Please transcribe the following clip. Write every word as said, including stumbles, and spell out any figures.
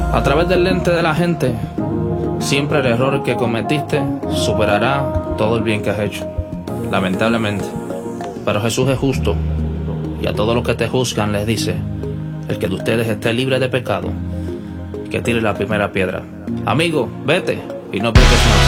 A través del lente de la gente, siempre el error que cometiste superará todo el bien que has hecho, lamentablemente. Pero Jesús es justo, y a todos los que te juzgan les dice: el que de ustedes esté libre de pecado, que tire la primera piedra. Amigo, vete y no peques más.